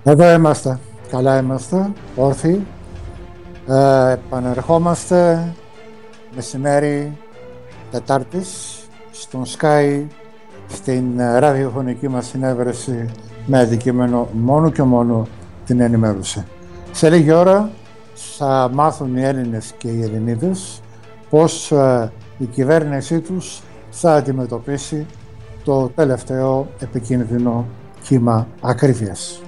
Εδώ είμαστε. Καλά είμαστε. Όρθιοι. Επανερχόμαστε μεσημέρι Τετάρτης στον Sky, στην ραδιοφωνική μας συνέβρεση με αντικείμενο μόνο και μόνο την ενημέρωση. Σε λίγη ώρα θα μάθουν οι Έλληνες και οι Ελληνίδες πώς η κυβέρνησή τους θα αντιμετωπίσει το τελευταίο επικίνδυνο κύμα ακρίβειας.